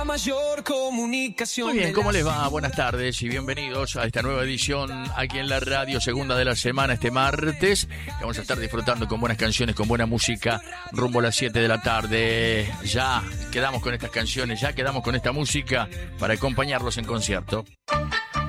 Mayor comunicación. Muy bien, ¿cómo les va? Buenas tardes y bienvenidos a esta nueva edición aquí en la radio, segunda de la semana, este martes. Vamos a estar disfrutando con buenas canciones, con buena música, rumbo a las 7 de la tarde. Ya quedamos con estas canciones, ya quedamos con esta música para acompañarlos en concierto.